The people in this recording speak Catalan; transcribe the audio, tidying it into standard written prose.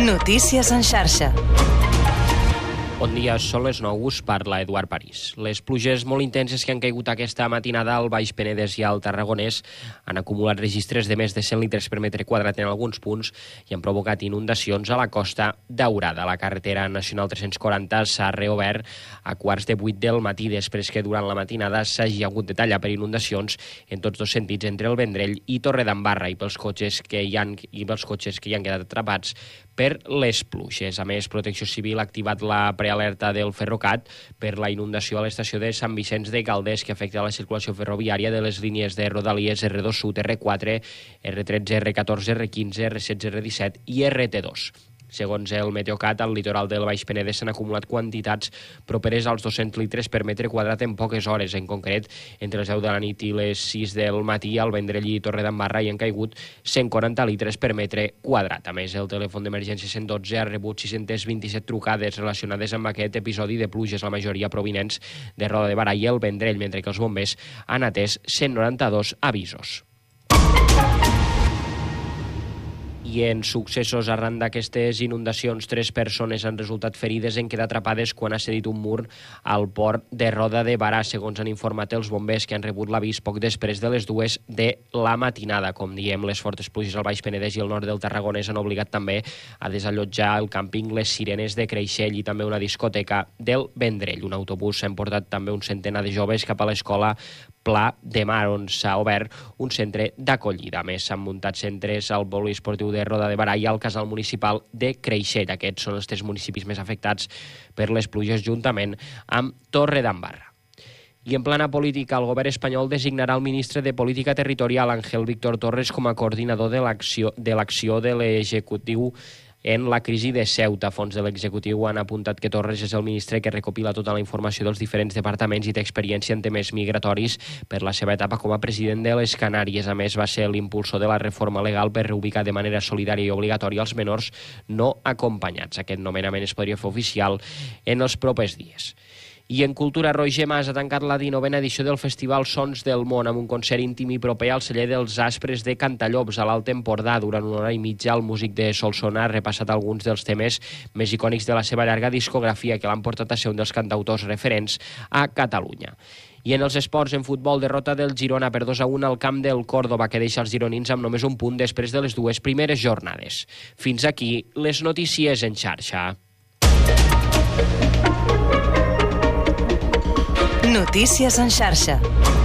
Notícies en xarxa. Bon dia, són les 9, us parla Eduard París. Les pluges molt intenses que han caigut aquesta matinada al Baix Penedès i al Tarragonès han acumulat registres de més de 100 litres per metre quadrat en alguns punts i han provocat inundacions a la Costa Daurada. La carretera nacional 340 s'ha reobert a quarts de 8 del matí després que durant la matinada s'hagi hagut de tallar per inundacions en tots dos sentits entre el Vendrell i Torredembarra i pels cotxes que hi han quedat atrapats per les pluges. A més, Protecció Civil ha activat la prealerta del Ferrocat per la inundació a l'estació de Sant Vicenç de Calders que afecta la circulació ferroviària de les línies de Rodalies R2 Sud, R4, R13, R14, R15, R16, R17 i RT2. Segons el Meteocat, al litoral del Baix Penedès s'han acumulat quantitats properes als 200 litres per metre quadrat en poques hores. En concret, entre les 10 de la nit i les 6 del matí, al Vendrell i Torredembarra hi han caigut 140 litres per metre quadrat. A més, el telèfon d'emergència 112 ha rebut 627 trucades relacionades amb aquest episodi de pluges, la majoria provinents de Roda de Barà i el Vendrell, mentre que els bombers han atès 192 avisos. I en successos arran d'aquestes inundacions, 3 persones han resultat ferides en quedar atrapades quan ha cedit un mur al port de Roda de Barà, segons han informat els bombers que han rebut l'avís poc després de les 2 de la matinada. Com diem, les fortes pluges al Baix Penedès i el nord del Tarragonès han obligat també a desallotjar el càmping Les Sirenes de Creixell i també una discoteca del Vendrell. Un autobús s'ha emportat també un centenar de joves cap a l'escola Pla de Mar, on s'ha obert un centre d'acollida. A més, s'han muntat centres al poliesportiu de Roda de Barà i al casal municipal de Creixell. Aquests són els 3 municipis més afectats per les pluges, juntament amb Torredembarra. I en plana política, el govern espanyol designarà el ministre de Política Territorial, Ángel Víctor Torres, com a coordinador de l'acció de l'executiu en la crisi de Ceuta. Fons de l'executiu han apuntat que Torres és el ministre que recopila tota la informació dels diferents departaments i té experiència en temes migratoris per la seva etapa com a president de les Canàries. A més, va ser l'impulsor de la reforma legal per reubicar de manera solidària i obligatòria els menors no acompanyats. Aquest nomenament es podria fer oficial en els propers dies. I en cultura, Roger Mas ha tancat la 19a edició del Festival Sons del Món amb un concert íntim i proper al celler dels Aspres de Cantallops, a l'Alt Empordà. Durant 1 hora i mitja, el músic de Solsona ha repassat alguns dels temes més icònics de la seva llarga discografia que l'han portat a ser un dels cantautors referents a Catalunya. I en els esports, en futbol, derrota del Girona per 2-1 al camp del Córdoba, que deixa els gironins amb només un punt després de les 2 primeres jornades. Fins aquí les notícies en xarxa. Notícies en xarxa.